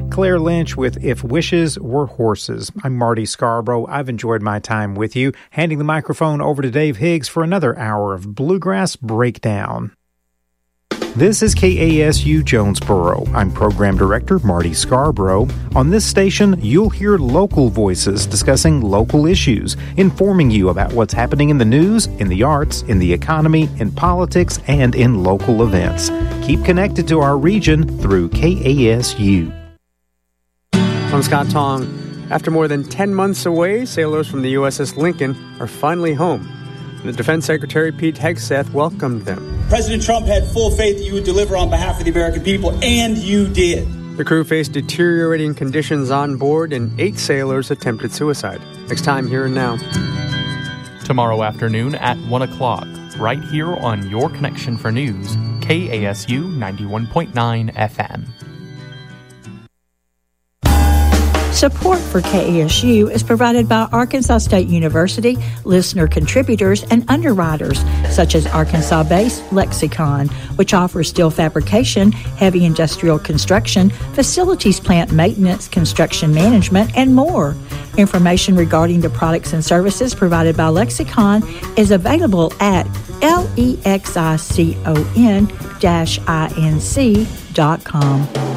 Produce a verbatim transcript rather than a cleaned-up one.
Claire Lynch with If Wishes Were Horses. I'm Marty Scarborough. I've enjoyed my time with you, handing the microphone over to Dave Higgs for another hour of Bluegrass Breakdown. This is K A S U Jonesboro. I'm Program Director Marty Scarborough. On this station, you'll hear local voices discussing local issues, informing you about what's happening in the news, in the arts, in the economy, in politics, and in local events. Keep connected to our region through K A S U. I'm Scott Tong. After more than ten months away, sailors from the U S S Lincoln are finally home. The Defense Secretary Pete Hegseth welcomed them. President Trump had full faith that you would deliver on behalf of the American people, and you did. The crew faced deteriorating conditions on board, and eight sailors attempted suicide. Next time, Here and Now. Tomorrow afternoon at one o'clock, right here on Your Connection for News, K A S U ninety-one point nine F M. Support for K A S U is provided by Arkansas State University, listener contributors, and underwriters, such as Arkansas-based Lexicon, which offers steel fabrication, heavy industrial construction, facilities plant maintenance, construction management, and more. Information regarding the products and services provided by Lexicon is available at lexicon dash inc dot com.